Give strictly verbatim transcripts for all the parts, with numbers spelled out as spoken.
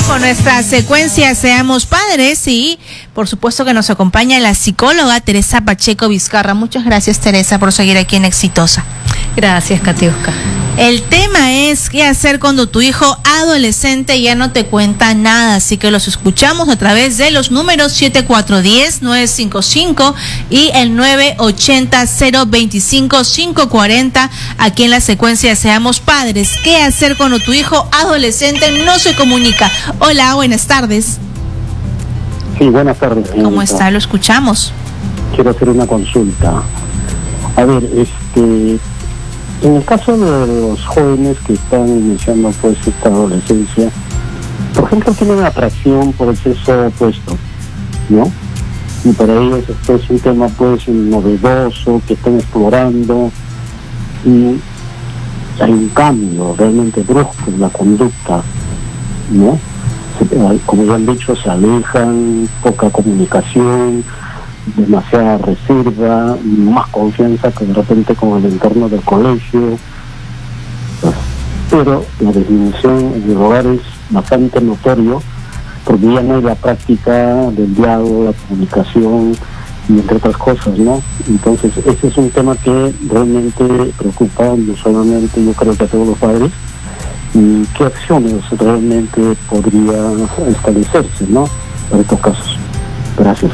con nuestra secuencia Seamos Padres y por supuesto que nos acompaña la psicóloga Teresa Pacheco Vizcarra. Muchas gracias, Teresa, por seguir aquí en Exitosa. Gracias, Katiuska. El tema es qué hacer cuando tu hijo adolescente ya no te cuenta nada, así que los escuchamos a través de los números siete cuatro uno cero, nueve cinco cinco y el nueve ocho cero, cero dos cinco, cinco cuatro cero aquí en la secuencia de Seamos Padres. ¿Qué hacer cuando tu hijo adolescente no se comunica? Hola, buenas tardes. Sí, buenas tardes. ¿Cómo está? Lo escuchamos. Quiero hacer una consulta. A ver, este... en el caso de los jóvenes que están iniciando pues esta adolescencia, por ejemplo, tienen atracción por el sexo opuesto, ¿no? Y para ellos esto es un tema pues novedoso, que están explorando, y hay un cambio realmente brusco en la conducta, ¿no? Se, como ya han dicho, se alejan, poca comunicación, demasiada reserva, más confianza que de repente con el entorno del colegio, pero la disminución en el hogar es bastante notorio porque ya no hay la práctica del diálogo, la comunicación y entre otras cosas, ¿no? Entonces ese es un tema que realmente preocupa no solamente, yo creo, que a todos los padres. ¿Y qué acciones realmente podría establecerse, ¿no?, para estos casos? Gracias.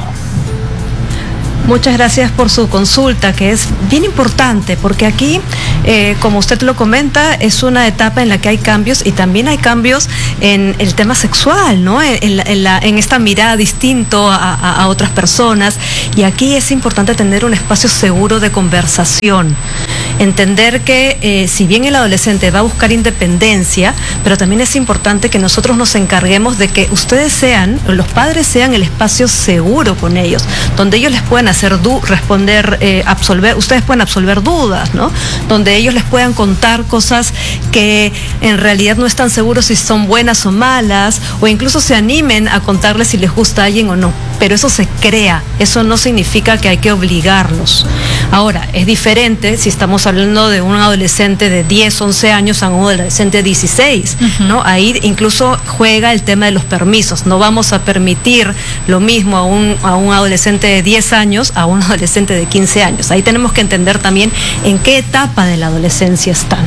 Muchas gracias por su consulta, que es bien importante, porque aquí, eh, como usted lo comenta, es una etapa en la que hay cambios y también hay cambios en el tema sexual, ¿no? En, la, en, la, en esta mirada distinto a, a, a otras personas, y aquí es importante tener un espacio seguro de conversación. Entender que eh, si bien el adolescente va a buscar independencia, pero también es importante que nosotros nos encarguemos de que ustedes sean, los padres sean el espacio seguro con ellos, donde ellos les puedan hacer du responder, eh, absolver, ustedes pueden absolver dudas, ¿no? Donde ellos les puedan contar cosas que en realidad no están seguros si son buenas o malas, o incluso se animen a contarles si les gusta a alguien o no. Pero eso se crea, eso no significa que hay que obligarlos. Ahora, es diferente si estamos hablando de un adolescente de diez, once años a un adolescente de dieciséis, uh-huh. ¿no? Ahí incluso juega el tema de los permisos. No vamos a permitir lo mismo a un, a un adolescente de diez años a un adolescente de quince años. Ahí tenemos que entender también en qué etapa de la adolescencia están.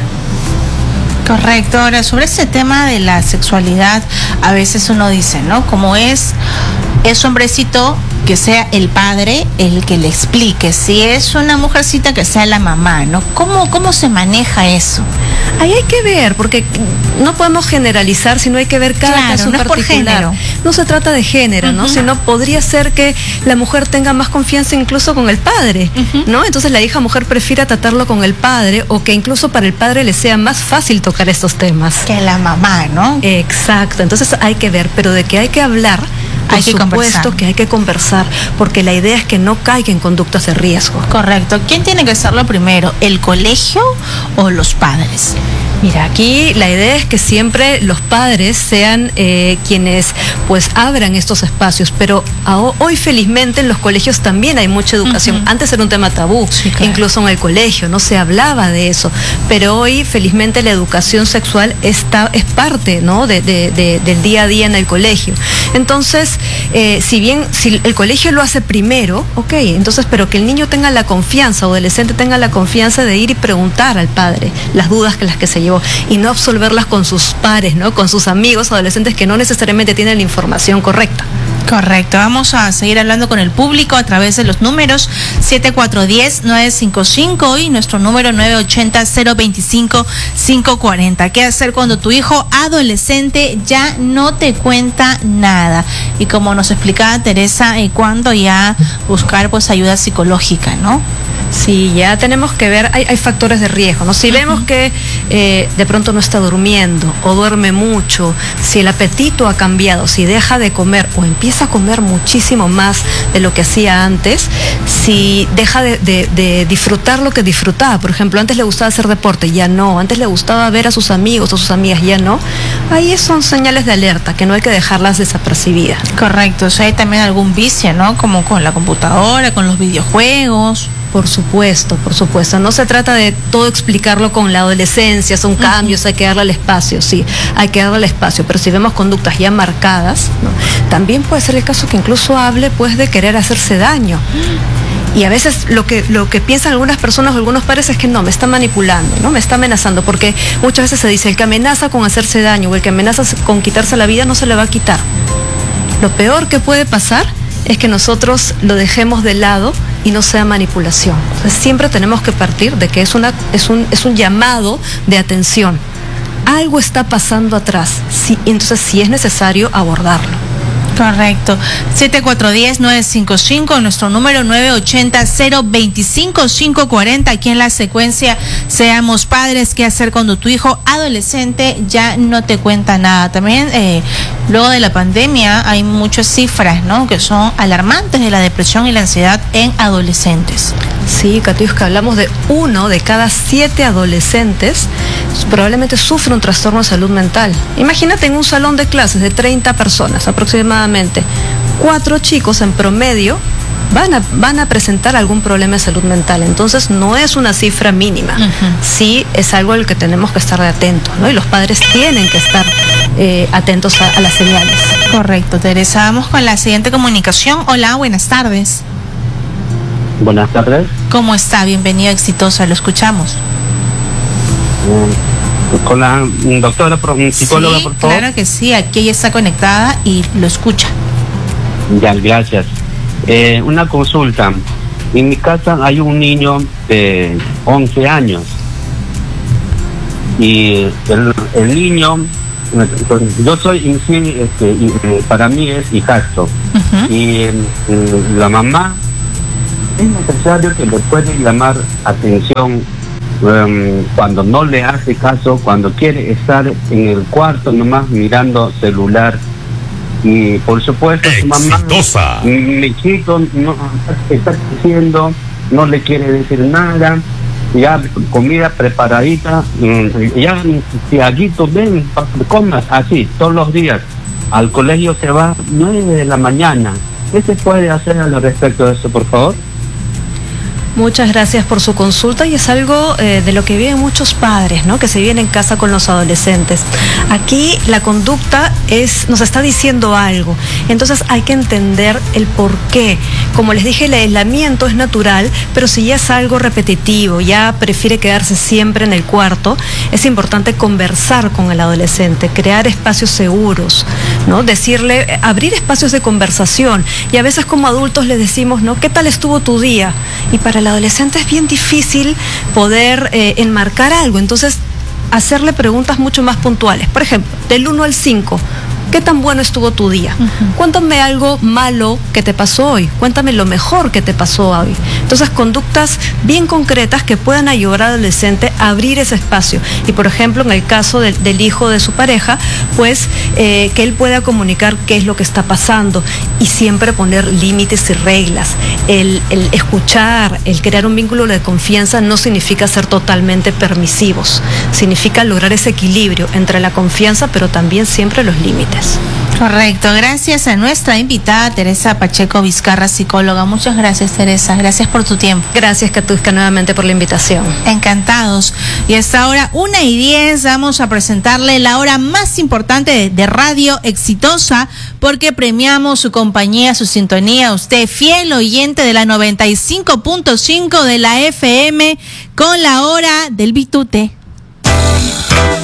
Correcto. Ahora, sobre ese tema de la sexualidad, a veces uno dice, ¿no? Como es, es hombrecito, que sea el padre el que le explique. Si es una mujercita, que sea la mamá, ¿no? ¿Cómo, cómo se maneja eso? Ahí hay que ver, porque no podemos generalizar, sino hay que ver cada claro, caso no particular. Es por género. No se trata de género, uh-huh. ¿no? Sino podría ser que la mujer tenga más confianza incluso con el padre, uh-huh. ¿no? Entonces la hija mujer prefiera tratarlo con el padre, o que incluso para el padre le sea más fácil tocar estos temas. Que la mamá, ¿no? Exacto. Entonces hay que ver, pero de que hay que hablar, por hay que supuesto conversar. que hay que conversar, porque la idea es que no caiga en conductas de riesgo. Correcto. ¿Quién tiene que hacerlo primero, el colegio o los padres? Mira, aquí la idea es que siempre los padres sean eh, quienes pues abran estos espacios, pero a, hoy felizmente en los colegios también hay mucha educación. Uh-huh. Antes era un tema tabú, sí, claro. Incluso en el colegio no se hablaba de eso, pero hoy felizmente la educación sexual está, es parte, ¿no?, de, de, de, del día a día en el colegio. Entonces, eh, si bien si el colegio lo hace primero, ok, entonces, pero que el niño tenga la confianza, o adolescente tenga la confianza de ir y preguntar al padre las dudas que las que se llevó, y no absolverlas con sus pares, ¿no?, con sus amigos adolescentes que no necesariamente tienen la información correcta. Correcto. Vamos a seguir hablando con el público a través de los números siete cuatro uno cero, nueve cinco cinco y nuestro número nueve ocho cero, cero dos cinco, cinco cuatro cero. ¿Qué hacer cuando tu hijo adolescente ya no te cuenta nada? Y como nos explicaba Teresa, eh, cuando ya buscar pues ayuda psicológica, ¿no? Sí, ya tenemos que ver, hay, hay factores de riesgo, ¿no? Si uh-huh. vemos que eh, de pronto no está durmiendo o duerme mucho, si el apetito ha cambiado, si deja de comer o empieza a comer muchísimo más de lo que hacía antes, si deja de, de, de disfrutar lo que disfrutaba, por ejemplo, antes le gustaba hacer deporte, ya no, antes le gustaba ver a sus amigos o sus amigas, ya no, ahí son señales de alerta que no hay que dejarlas desapercibidas. Correcto. O sea, hay también algún vicio, ¿no? Como con la computadora, con los videojuegos. Por supuesto, por supuesto. No se trata de todo explicarlo con la adolescencia, son cambios, uh-huh. hay que darle el espacio, sí, hay que darle el espacio. Pero si vemos conductas ya marcadas, ¿no? También puede ser el caso que incluso hable pues de querer hacerse daño. Y a veces lo que lo que piensan algunas personas o algunos padres es que no, me está manipulando, ¿no? Me está amenazando, porque muchas veces se dice, el que amenaza con hacerse daño o el que amenaza con quitarse la vida no se le va a quitar. Lo peor que puede pasar es que nosotros lo dejemos de lado y no sea manipulación. Entonces, siempre tenemos que partir de que es, una, es, un, es un llamado de atención. Algo está pasando atrás, sí, entonces sí es necesario abordarlo. Correcto. siete cuatro uno cero, nueve cinco cinco, nuestro número nueve ocho cero, cero dos cinco, cinco cuatro cero. Aquí en la secuencia Seamos Padres, qué hacer cuando tu hijo adolescente ya no te cuenta nada. También eh, luego de la pandemia hay muchas cifras, ¿no?, que son alarmantes de la depresión y la ansiedad en adolescentes. Sí, Katiuska, hablamos de uno de cada siete adolescentes probablemente sufre un trastorno de salud mental. Imagínate en un salón de clases de treinta personas aproximadamente, cuatro chicos en promedio van a, van a presentar algún problema de salud mental. Entonces no es una cifra mínima, uh-huh. sí es algo al que tenemos que estar atentos, ¿no? Y los padres tienen que estar eh, atentos a, a las señales. Correcto, Teresa. Vamos con la siguiente comunicación. Hola, buenas tardes. Buenas tardes. ¿Cómo está? Bienvenido a Exitosa, lo escuchamos. Con la doctora, psicóloga, sí, por favor. Claro que sí, aquí ella está conectada y lo escucha. Ya, gracias. Eh, una consulta. En mi casa hay un niño de once años y el, el niño, yo soy en sí, este, para mí es hijastro, uh-huh. y eh, la mamá es necesario que le puede llamar atención um, cuando no le hace caso, cuando quiere estar en el cuarto nomás mirando celular. Y por supuesto su mamá, mi chico no está creciendo, no le quiere decir nada, ya comida preparadita, ya Tiaguito, ven, comas, así todos los días. Al colegio se va nueve de la mañana. ¿Qué se puede hacer al respecto de eso, por favor? Muchas gracias por su consulta, y es algo eh, de lo que viven muchos padres, ¿no?, que se viven en casa con los adolescentes. Aquí la conducta es, nos está diciendo algo, entonces hay que entender el por qué. Como les dije, el aislamiento es natural, pero si ya es algo repetitivo, ya prefiere quedarse siempre en el cuarto, es importante conversar con el adolescente, crear espacios seguros, ¿no?, decirle, abrir espacios de conversación. Y a veces como adultos les decimos, ¿no?, ¿qué tal estuvo tu día? Y para el adolescente es bien difícil poder eh, enmarcar algo, entonces hacerle preguntas mucho más puntuales. Por ejemplo, del uno al cinco, ¿qué tan bueno estuvo tu día? Uh-huh. Cuéntame algo malo que te pasó hoy, cuéntame lo mejor que te pasó hoy. Entonces, conductas bien concretas que puedan ayudar al adolescente a abrir ese espacio. Y por ejemplo, en el caso de, del hijo de su pareja, pues eh, que él pueda comunicar qué es lo que está pasando, y siempre poner límites y reglas. El, el escuchar, el crear un vínculo de confianza no significa ser totalmente permisivos, significa lograr ese equilibrio entre la confianza, pero también siempre los límites. Correcto, gracias a nuestra invitada Teresa Pacheco Vizcarra, psicóloga. Muchas gracias, Teresa, gracias por tu tiempo. Gracias, Katiuska, nuevamente por la invitación. Encantados. Y hasta ahora una y diez vamos a presentarle la hora más importante de, de Radio Exitosa, porque premiamos su compañía, su sintonía, usted fiel oyente de la noventa y cinco punto cinco de la F M, con la hora del Bitute.